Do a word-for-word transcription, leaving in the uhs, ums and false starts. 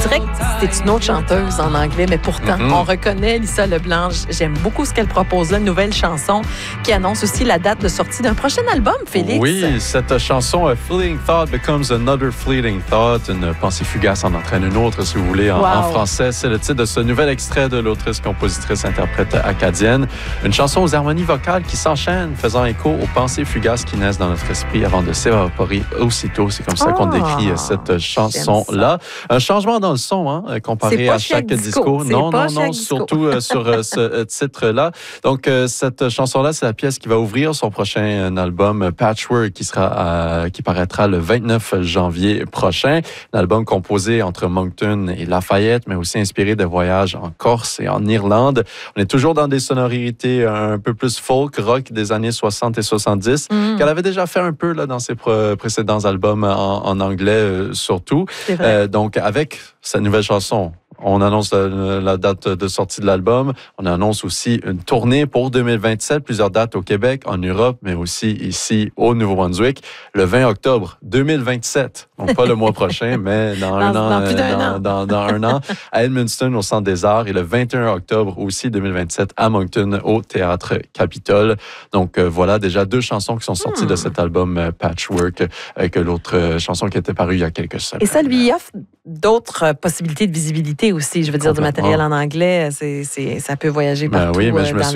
dirait que c'est une autre chanteuse en anglais, mais pourtant, mm-hmm. on reconnaît Lisa Leblanc. J'aime beaucoup ce qu'elle propose là, une nouvelle chanson qui annonce aussi la date de sortie d'un prochain album, Félix. Oui, cette chanson A Fleeting Thought Becomes Another Fleeting Thought, une pensée fugace en entraîne une autre, si vous voulez, en, wow. en français. C'est le titre de ce nouvel extrait de l'autrice, compositrice, interprète acadienne. Une chanson aux harmonies vocales qui s'enchaînent, faisant écho aux pensées fugaces qui naissent dans notre esprit avant de s'évaporer aussitôt. C'est comme ça oh, qu'on décrit cette chanson-là. Un changement dans le son, hein, comparé à chaque disco. disco. Non, non, non, surtout euh, sur euh, ce titre-là. Donc, euh, cette chanson-là, c'est la pièce qui va ouvrir son prochain album Patchwork, qui sera, euh, qui paraîtra le vingt-neuf janvier prochain. Un album composé entre Moncton et Lafayette, mais aussi inspiré de voyages en Corse et en Irlande. On est toujours dans des sonorités un peu plus folk, rock des années soixante et soixante-dix, mm. qu'elle avait déjà fait un peu là, dans ses pr- précédents albums en, en anglais, euh, surtout. Euh, donc, avec cette nouvelle chanson, on annonce la, la date de sortie de l'album. On annonce aussi une tournée pour deux mille vingt-sept, plusieurs dates au Québec, en Europe, mais aussi ici au Nouveau-Brunswick, le vingt octobre deux mille vingt-sept. Donc pas le mois prochain, mais dans, dans un an, dans, euh, dans, an. Dans, dans un an, à Edmundston, au Centre des Arts, et le vingt et un octobre aussi deux mille vingt-sept à Moncton, au Théâtre Capitole. Donc euh, voilà déjà deux chansons qui sont sorties hmm. de cet album euh, Patchwork, avec l'autre euh, chanson qui était parue il y a quelques semaines. Et ça lui offre d'autres possibilités de visibilité aussi. Je veux dire, du matériel en anglais, c'est, c'est, ça peut voyager partout. Ben oui, mais je me dans suis